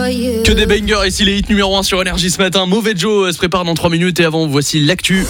Que des bangers, ici les hits numéro 1 sur Énergie ce matin. Mauvais Joe se prépare dans 3 minutes et avant, voici l'actu.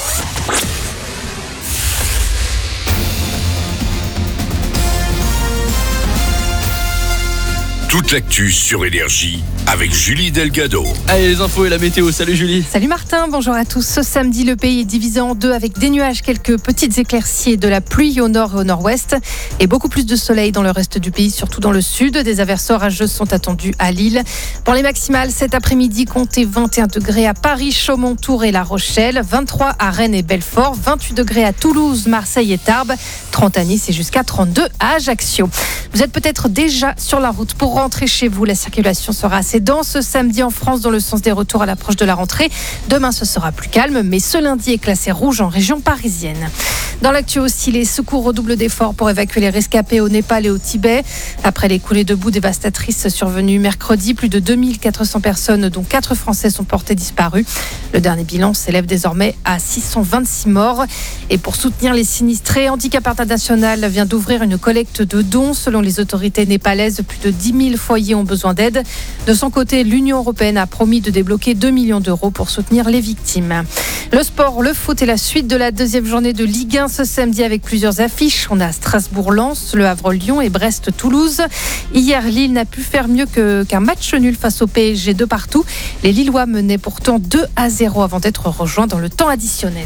Toute l'actu sur Énergie avec Julie Delgado. Allez, les infos et la météo. Salut Julie. Salut Martin, bonjour à tous. Ce samedi, le pays est divisé en deux avec des nuages, quelques petites éclaircies et de la pluie au nord et au nord-ouest. Et beaucoup plus de soleil dans le reste du pays, surtout dans le sud. Des averses orageuses sont attendues à Lille. Pour les maximales, cet après-midi, comptez 21 degrés à Paris, Chaumont, Tours et La Rochelle. 23 à Rennes et Belfort. 28 degrés à Toulouse, Marseille et Tarbes. 30 à Nice et jusqu'à 32 à Ajaccio. Vous êtes peut-être déjà sur la route pour rentrer chez vous. La circulation sera assez dense ce samedi en France dans le sens des retours à l'approche de la rentrée. Demain, ce sera plus calme, mais ce lundi est classé rouge en région parisienne. Dans l'actu aussi, les secours redoublent d'efforts pour évacuer les rescapés au Népal et au Tibet. Après les coulées de boue dévastatrices survenues mercredi, plus de 2400 personnes, dont 4 Français, sont portées disparues. Le dernier bilan s'élève désormais à 626 morts. Et pour soutenir les sinistrés, Handicap International vient d'ouvrir une collecte de dons. Selon les autorités népalaises, plus de 10 000 foyers ont besoin d'aide. De son côté, l'Union européenne a promis de débloquer 2 millions d'euros pour soutenir les victimes. Le sport, le foot et la suite de la deuxième journée de Ligue 1 ce samedi avec plusieurs affiches. On a Strasbourg-Lens, Le Havre-Lyon et Brest-Toulouse. Hier, Lille n'a pu faire mieux qu'un match nul face au PSG 2 partout. Les Lillois menaient pourtant 2-0 avant d'être rejoints dans le temps additionnel.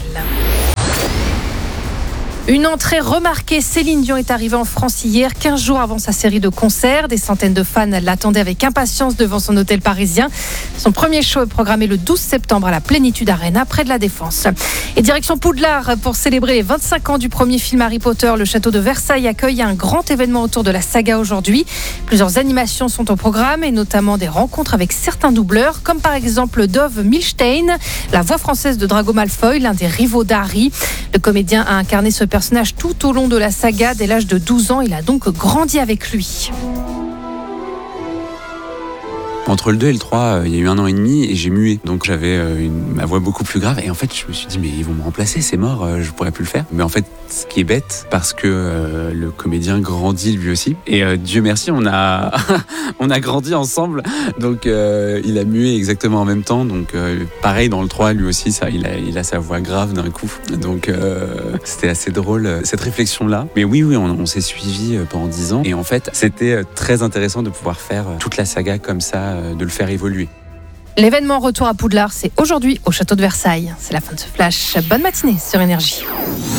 Une entrée remarquée, Céline Dion est arrivée en France hier, 15 jours avant sa série de concerts. Des centaines de fans l'attendaient avec impatience devant son hôtel parisien. Son premier show est programmé le 12 septembre à la Plénitude Arena, près de la Défense. Et direction Poudlard, pour célébrer les 25 ans du premier film Harry Potter, le château de Versailles accueille un grand événement autour de la saga aujourd'hui. Plusieurs animations sont au programme et notamment des rencontres avec certains doubleurs, comme par exemple Dove Milstein, la voix française de Drago Malfoy, l'un des rivaux d'Harry. Le comédien a incarné ce personnage tout au long de la saga. Dès l'âge de 12 ans, il a donc grandi avec lui. Entre le 2 et le 3, il y a eu 1 an et demi et j'ai mué. Donc j'avais ma voix beaucoup plus grave. Et en fait, je me suis dit, mais ils vont me remplacer, c'est mort, je pourrais plus le faire. Mais en fait, ce qui est bête, parce que le comédien grandit lui aussi. Et Dieu merci, on a grandi ensemble. Donc il a mué exactement en même temps. Donc pareil, dans le 3, lui aussi, il a sa voix grave d'un coup. Donc c'était assez drôle, cette réflexion-là. Mais oui, on s'est suivis pendant 10 ans. Et en fait, c'était très intéressant de pouvoir faire toute la saga comme ça, de le faire évoluer. L'événement Retour à Poudlard, c'est aujourd'hui au château de Versailles. C'est la fin de ce flash. Bonne matinée sur Énergie.